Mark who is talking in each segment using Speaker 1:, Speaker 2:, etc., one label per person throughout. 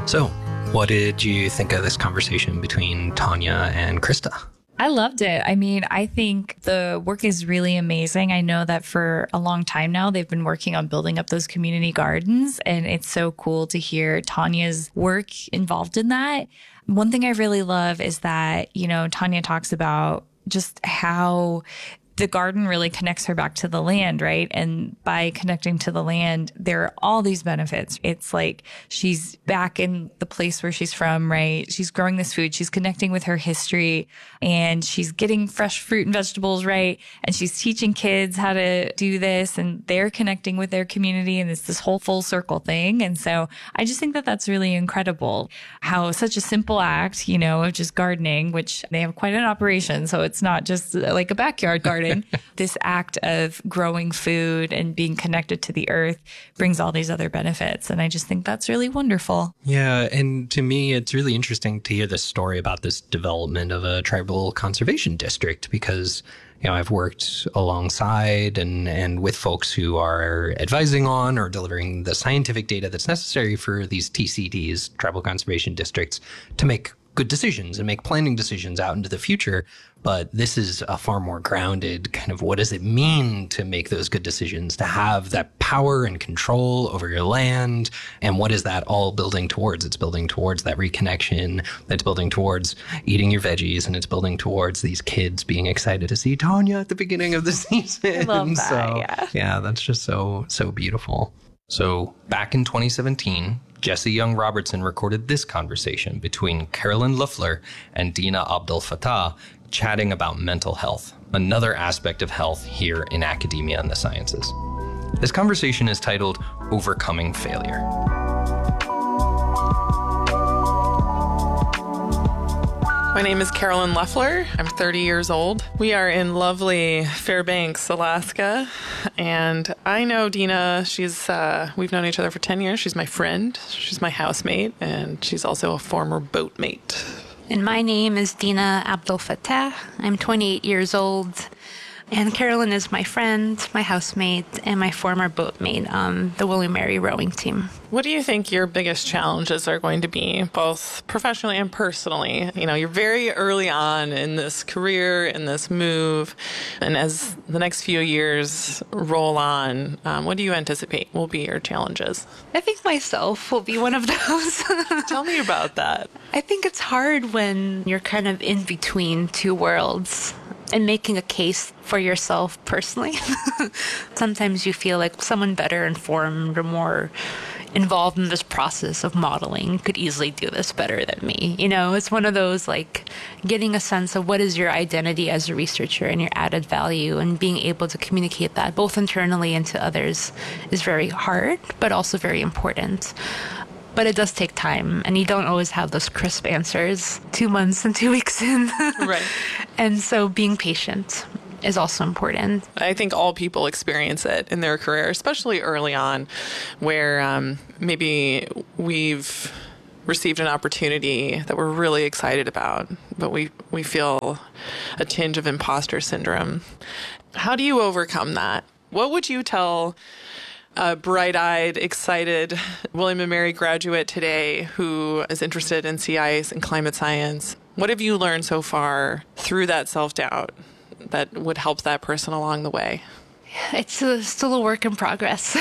Speaker 1: So, what did you think of this conversation between Tanya and Krista?
Speaker 2: I loved it. I mean, I think the work is really amazing. I know that for a long time now, they've been working on building up those community gardens, and it's so cool to hear Tanya's work involved in that. One thing I really love is that, Tanya talks about just how the garden really connects her back to the land, right? And by connecting to the land, there are all these benefits. It's like she's back in the place where she's from, right? She's growing this food. She's connecting with her history and she's getting fresh fruit and vegetables, right? And she's teaching kids how to do this and they're connecting with their community and it's this whole full circle thing. And so I just think that that's really incredible how such a simple act, of just gardening, which they have quite an operation. So it's not just like a backyard garden. This act of growing food and being connected to the earth brings all these other benefits. And I just think that's really wonderful.
Speaker 1: Yeah. And to me, it's really interesting to hear this story about this development of a tribal conservation district because, I've worked alongside and with folks who are advising on or delivering the scientific data that's necessary for these TCDs, tribal conservation districts, to make good decisions and make planning decisions out into the future. But this is a far more grounded kind of what does it mean to make those good decisions, to have that power and control over your land. And what is that all building towards? It's building towards that reconnection. It's building towards eating your veggies. And it's building towards these kids being excited to see Tanya at the beginning of the season.
Speaker 2: I love that,
Speaker 1: yeah, that's just so beautiful. So back in 2017, Jesse Young Robertson recorded this conversation between Carolyn Loeffler and Dina Abdel Fattah chatting about mental health, another aspect of health here in academia and the sciences. This conversation is titled Overcoming Failure.
Speaker 3: My name is Carolyn Loeffler. I'm 30 years old. We are in lovely Fairbanks, Alaska. And I know Dina. We've known each other for 10 years. She's my friend. She's my housemate. And she's also a former boatmate.
Speaker 4: And my name is Dina Abdel Fattah. I'm 28 years old. And Carolyn is my friend, my housemate, and my former boatmate on the William Mary rowing team.
Speaker 3: What do you think your biggest challenges are going to be, both professionally and personally? You're very early on in this career, in this move, and as the next few years roll on, what do you anticipate will be your challenges?
Speaker 4: I think myself will be one of those.
Speaker 3: Tell me about that.
Speaker 4: I think it's hard when you're kind of in between two worlds and making a case for yourself personally. Sometimes you feel like someone better informed or more involved in this process of modeling could easily do this better than me. It's one of those like getting a sense of what is your identity as a researcher and your added value, and being able to communicate that both internally and to others is very hard, but also very important. But it does take time, and you don't always have those crisp answers 2 months and 2 weeks in.
Speaker 3: Right.
Speaker 4: And so being patient is also important.
Speaker 3: I think all people experience it in their career, especially early on, where maybe we've received an opportunity that we're really excited about, but we feel a tinge of imposter syndrome. How do you overcome that? What would you tell a bright-eyed, excited William & Mary graduate today who is interested in sea ice and climate science? What have you learned so far through that self-doubt that would help that person along the way?
Speaker 4: It's still a work in progress.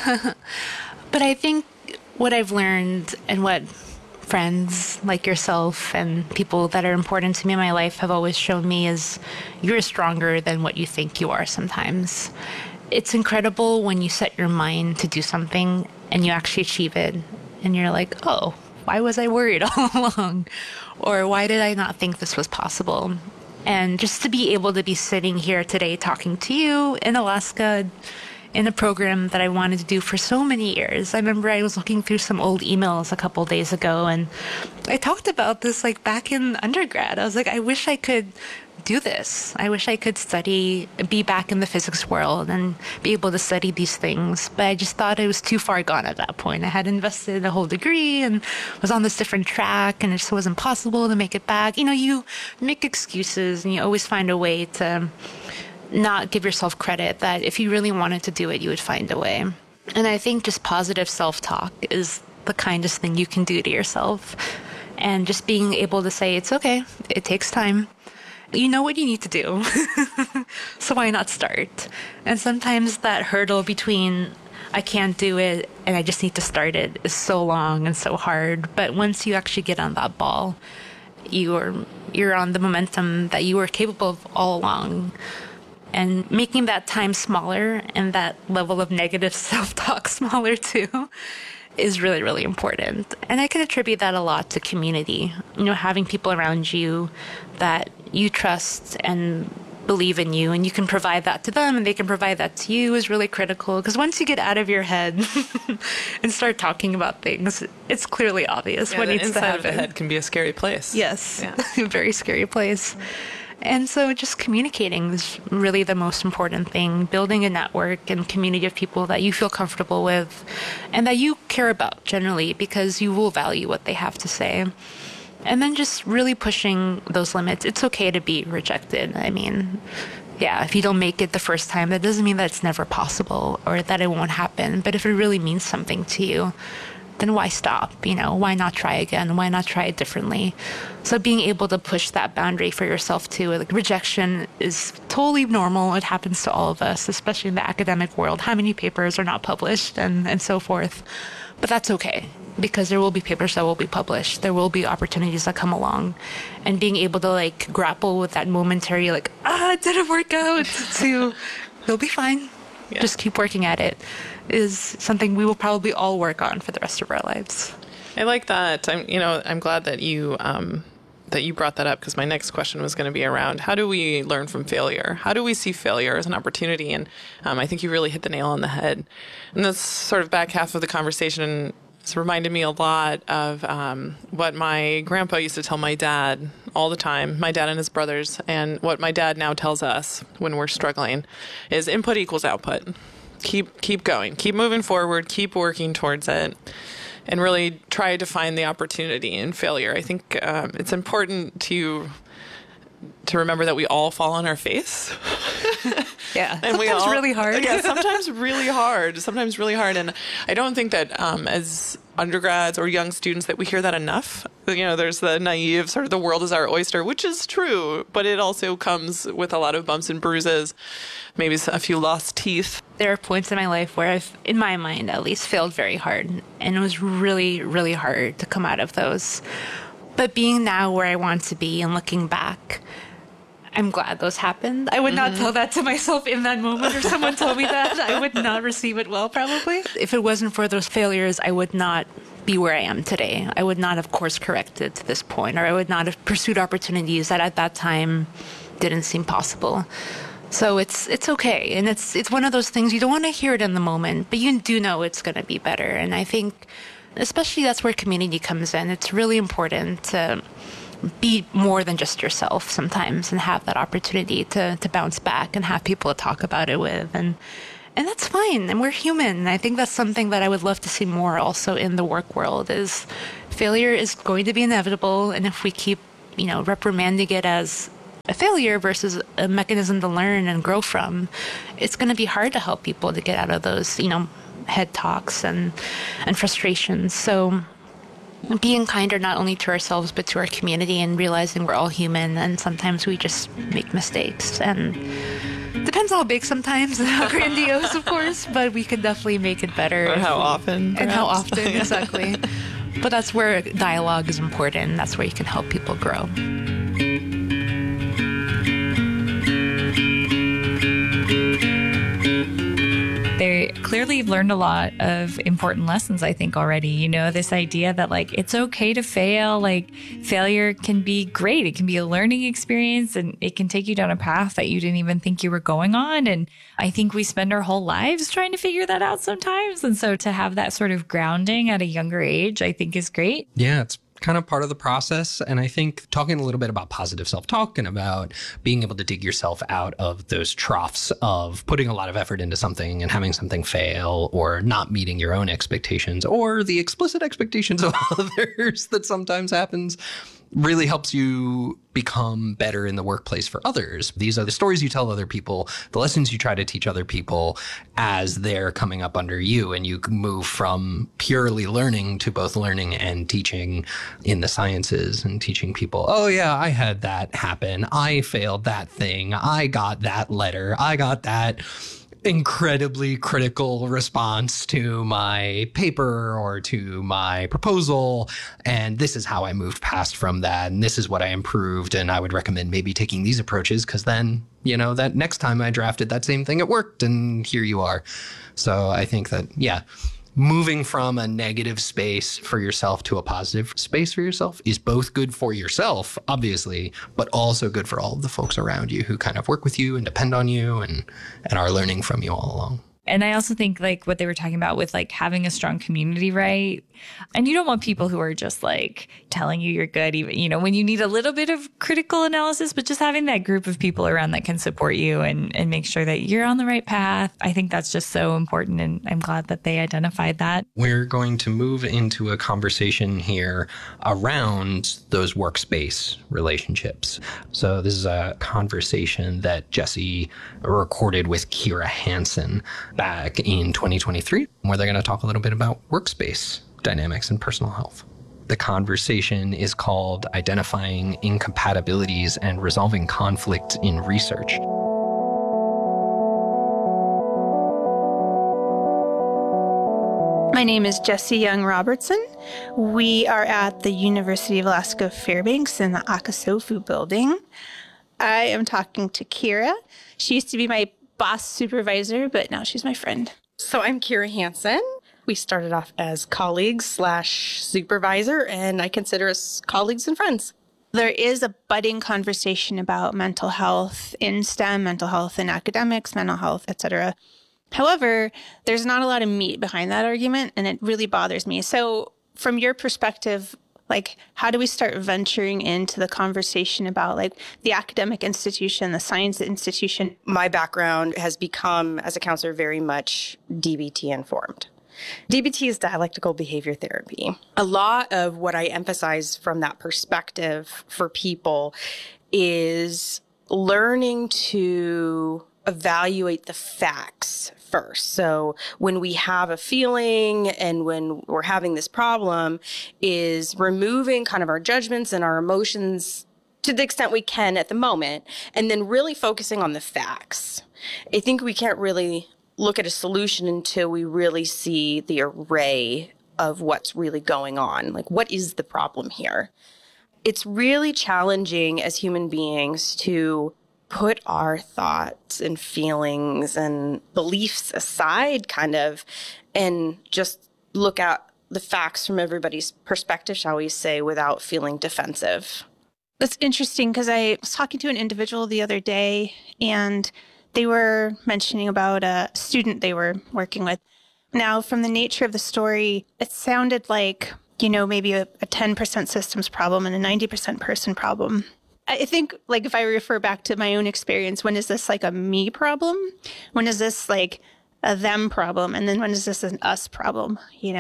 Speaker 4: But I think what I've learned and what friends like yourself and people that are important to me in my life have always shown me is you're stronger than what you think you are sometimes. It's incredible when you set your mind to do something and you actually achieve it and you're like, oh, why was I worried all along? Or why did I not think this was possible? And just to be able to be sitting here today talking to you in Alaska in a program that I wanted to do for so many years. I remember I was looking through some old emails a couple of days ago and I talked about this like back in undergrad. I was like, I wish I could do this. I wish I could be back in the physics world and be able to study these things. But I just thought it was too far gone at that point. I had invested a whole degree and was on this different track and it just wasn't possible to make it back. You make excuses and you always find a way to not give yourself credit that if you really wanted to do it, you would find a way. And I think just positive self-talk is the kindest thing you can do to yourself. And just being able to say, it's okay, it takes time. You know what you need to do. So why not start? And sometimes that hurdle between I can't do it and I just need to start it is so long and so hard. But once you actually get on that ball, you're on the momentum that you were capable of all along. And making that time smaller and that level of negative self-talk smaller too is really, really important. And I can attribute that a lot to community. You know, having people around you that you trust and believe in you, and you can provide that to them and they can provide that to you is really critical. Because once you get out of your head and start talking about things, it's clearly obvious what needs to happen.
Speaker 3: The inside of the head can be a scary place.
Speaker 4: Yes, a very scary place. And so just communicating is really the most important thing, building a network and community of people that you feel comfortable with and that you care about generally, because you will value what they have to say. And then just really pushing those limits. It's okay to be rejected. I mean, yeah, if you don't make it the first time, that doesn't mean that it's never possible or that it won't happen. But if it really means something to you, then why stop? You know, why not try again? Why not try it differently? So being able to push that boundary for yourself too, like rejection is totally normal. It happens to all of us, especially in the academic world. How many papers are not published and so forth? But that's okay, because there will be papers that will be published. There will be opportunities that come along, and being able to like grapple with that momentary like, it didn't work out to you'll be fine. Yeah. Just keep working at it is something we will probably all work on for the rest of our lives.
Speaker 3: I like that. I'm glad that you brought that up, because my next question was going to be around how do we learn from failure? How do we see failure as an opportunity? And I think you really hit the nail on the head. And this sort of back half of the conversation has reminded me a lot of what my grandpa used to tell my dad all the time, my dad and his brothers, and what my dad now tells us when we're struggling is input equals output. Keep going, keep moving forward, keep working towards it, and really try to find the opportunity in failure. I think it's important to remember that we all fall on our face.
Speaker 4: Yeah,
Speaker 3: and
Speaker 4: sometimes really hard.
Speaker 3: Yeah, sometimes really hard. And I don't think that as undergrads or young students that we hear that enough. You know, there's the naive sort of the world is our oyster, which is true, but it also comes with a lot of bumps and bruises, maybe a few lost teeth.
Speaker 4: There are points in my life where I've, in my mind at least, failed very hard. And it was really, really hard to come out of those. But being now where I want to be and looking back, I'm glad those happened. I would not tell that to myself in that moment, or someone told me that. I would not receive it well, probably. If it wasn't for those failures, I would not be where I am today. I would not have course corrected to this point, or I would not have pursued opportunities that at that time didn't seem possible. So it's okay. And it's one of those things, you don't want to hear it in the moment, but you do know it's going to be better. And I think especially that's where community comes in. It's really important to be more than just yourself sometimes and have that opportunity to bounce back and have people to talk about it with. And that's fine. And we're human. And I think that's something that I would love to see more also in the work world is failure is going to be inevitable. And if we keep, reprimanding it as a failure versus a mechanism to learn and grow from, it's going to be hard to help people to get out of those, head talks and frustrations. So being kinder not only to ourselves but to our community and realizing we're all human and sometimes we just make mistakes, and depends how big sometimes and how grandiose, of course, but we could definitely make it better.
Speaker 3: Or how often.
Speaker 4: And how often, exactly. But that's where dialogue is important. That's where you can help people grow.
Speaker 2: They clearly have learned a lot of important lessons, I think, already. This idea that, it's okay to fail. Failure can be great. It can be a learning experience, and it can take you down a path that you didn't even think you were going on. And I think we spend our whole lives trying to figure that out sometimes. And so to have that sort of grounding at a younger age, I think is great.
Speaker 1: Yeah, it's kind of part of the process. And I think talking a little bit about positive self-talk and about being able to dig yourself out of those troughs of putting a lot of effort into something and having something fail or not meeting your own expectations or the explicit expectations of others that sometimes happens really helps you become better in the workplace for others. These are the stories you tell other people, the lessons you try to teach other people as they're coming up under you. And you move from purely learning to both learning and teaching in the sciences and teaching people, oh yeah, I had that happen. I failed that thing. I got that letter. I got that incredibly critical response to my paper or to my proposal. And this is how I moved past from that. And this is what I improved. And I would recommend maybe taking these approaches because then, that next time I drafted that same thing, it worked. And here you are. So I think that, moving from a negative space for yourself to a positive space for yourself is both good for yourself, obviously, but also good for all of the folks around you who kind of work with you and depend on you and are learning from you all along.
Speaker 2: And I also think like what they were talking about with like having a strong community, right? And you don't want people who are just like telling you you're good, even, when you need a little bit of critical analysis, but just having that group of people around that can support you and make sure that you're on the right path. I think that's just so important. And I'm glad that they identified that.
Speaker 1: We're going to move into a conversation here around those workspace relationships. So this is a conversation that Jesse recorded with Kira Hansen back in 2023, where they're going to talk a little bit about workspace dynamics and personal health. The conversation is called Identifying Incompatibilities and Resolving Conflict in Research.
Speaker 5: My name is Jessie Young Robertson. We are at the University of Alaska Fairbanks in the Akasofu building. I am talking to Kira. She used to be my boss supervisor, but now she's my friend.
Speaker 6: So I'm Kira Hansen. We started off as colleagues/supervisor, and I consider us colleagues and friends.
Speaker 5: There is a budding conversation about mental health in STEM, mental health in academics, mental health, etc. However, there's not a lot of meat behind that argument, and it really bothers me. So from your perspective, how do we start venturing into the conversation about the academic institution, the science institution?
Speaker 6: My background has become, as a counselor, very much DBT informed. DBT is dialectical behavior therapy. A lot of what I emphasize from that perspective for people is learning to evaluate the facts first. So when we have a feeling and when we're having this problem, is removing kind of our judgments and our emotions to the extent we can at the moment, and then really focusing on the facts. I think we can't really look at a solution until we really see the array of what's really going on. What is the problem here? It's really challenging as human beings to put our thoughts and feelings and beliefs aside and just look at the facts from everybody's perspective, shall we say, without feeling defensive.
Speaker 5: That's interesting because I was talking to an individual the other day and they were mentioning about a student they were working with. Now, from the nature of the story, it sounded like, maybe a 10% systems problem and a 90% person problem. I think, if I refer back to my own experience, when is this a me problem? When is this a them problem? And then when is this an us problem?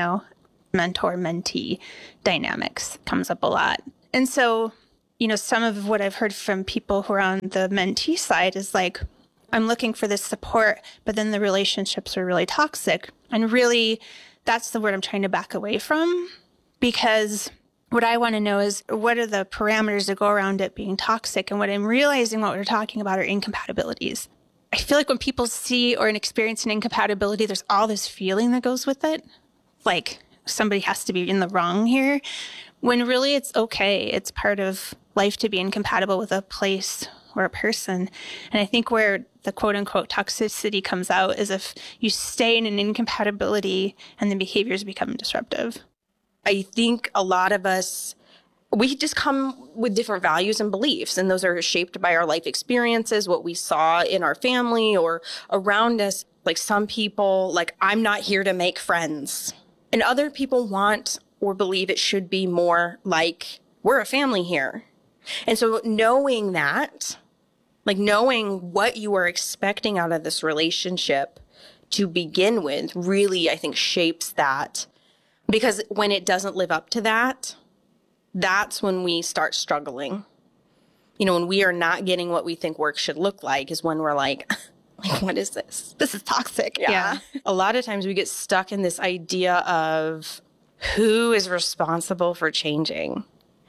Speaker 5: Mentor-mentee dynamics comes up a lot. And so, some of what I've heard from people who are on the mentee side is I'm looking for this support, but then the relationships are really toxic. And really, that's the word I'm trying to back away from, because what I want to know is what are the parameters that go around it being toxic? And what I'm realizing what we're talking about are incompatibilities. I feel like when people see or experience an incompatibility, there's all this feeling that goes with it. Somebody has to be in the wrong here, when really it's okay. It's part of life to be incompatible with a place or a person. And I think where the quote unquote toxicity comes out is if you stay in an incompatibility and the behaviors become disruptive.
Speaker 6: I think a lot of us, we just come with different values and beliefs, and those are shaped by our life experiences, what we saw in our family or around us. Some people, I'm not here to make friends. And other people want or believe it should be more we're a family here. And so knowing that, knowing what you are expecting out of this relationship to begin with really, I think, shapes that. Because when it doesn't live up to that, that's when we start struggling. You know, when we are not getting what we think work should look like is when we're like, what is this? This is toxic. Yeah. A lot of times we get stuck in this idea of who is responsible for changing.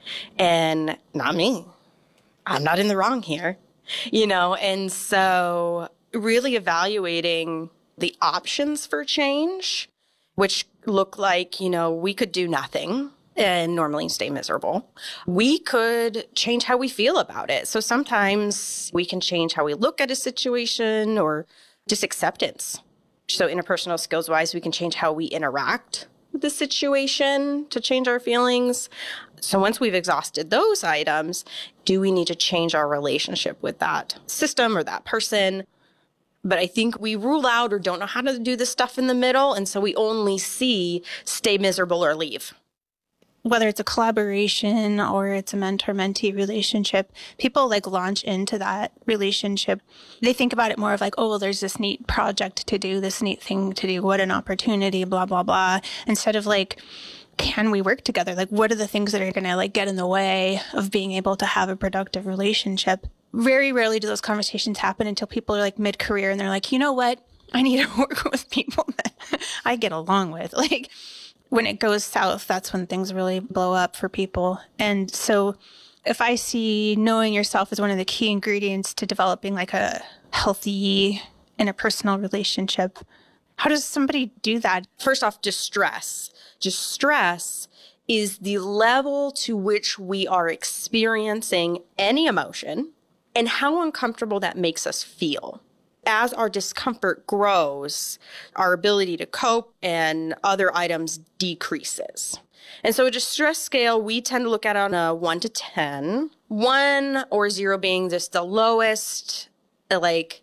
Speaker 6: And not me. I'm not in the wrong here, you know? And so really evaluating the options for change, which look like, you know, we could do nothing and normally stay miserable. We could change how we feel about it. So sometimes we can change how we look at a situation or just acceptance. So interpersonal skills wise, we can change how we interact with the situation to change our feelings. So once we've exhausted those items, do we need to change our relationship with that system or that person? But I think we rule out or don't know how to do the stuff in the middle. And so we only see stay miserable or leave.
Speaker 5: Whether it's a collaboration or it's a mentor-mentee relationship, people like launch into that relationship. They think about it more of like, oh, well, there's this neat project to do, this neat thing to do. What an opportunity, blah, blah, blah. Instead of like, can we work together? Like, what are the things that are going to like get in the way of being able to have a productive relationship? Very rarely do those conversations happen until people are like mid-career and they're like, you know what? I need to work with people that I get along with. Like, when it goes south, that's when things really blow up for people. And so if I see knowing yourself as one of the key ingredients to developing like a healthy interpersonal relationship, how does somebody do that?
Speaker 6: First off, distress. Distress is the level to which we are experiencing any emotion and how uncomfortable that makes us feel. As our discomfort grows, our ability to cope and other items decreases. And so a distress scale, we tend to look at on a 1 to 10. 1 or 0 being just the lowest, like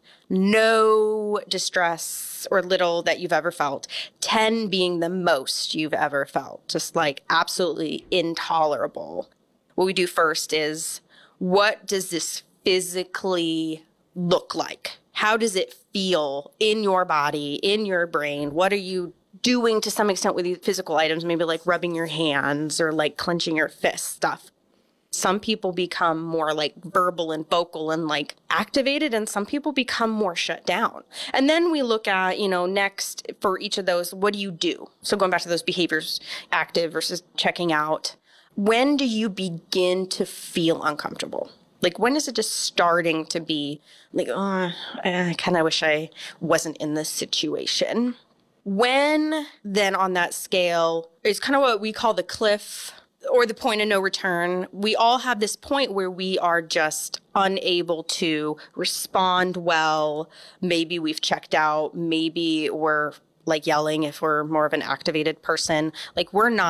Speaker 6: no distress or little that you've ever felt. 10 being the most you've ever felt, just like absolutely intolerable. What we do first is, what does this physically look like? How does it feel in your body, in your brain? What are you doing to some extent with these physical items? Maybe like rubbing your hands or like clenching your fists, stuff. Some people become more like verbal and vocal and like activated, and some people become more shut down. And then we look at, you know, next for each of those, what do you do? So going back to those behaviors, active versus checking out. When do you begin to feel uncomfortable? Like, when is it just starting to be like, oh, I kind of wish I wasn't in this situation? When then on that scale is kind of what we call the cliff or the point of no return. We all have this point where we are just unable to respond well. Maybe we've checked out. Maybe we're like yelling if we're more of an activated person. Like,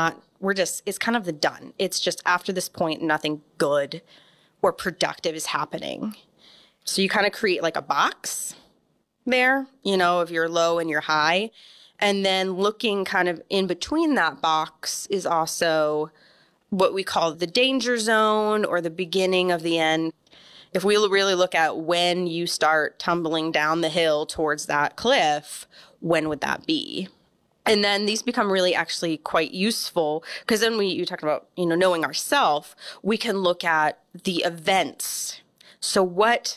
Speaker 6: it's kind of the done. It's just after this point, nothing good or productive is happening. So you kind of create like a box there, you know, of your low and your high. And then looking kind of in between that box is also what we call the danger zone or the beginning of the end. If we really look at when you start tumbling down the hill towards that cliff, when would that be? And then these become really actually quite useful because then you talked about, you know, knowing ourselves, we can look at the events. So what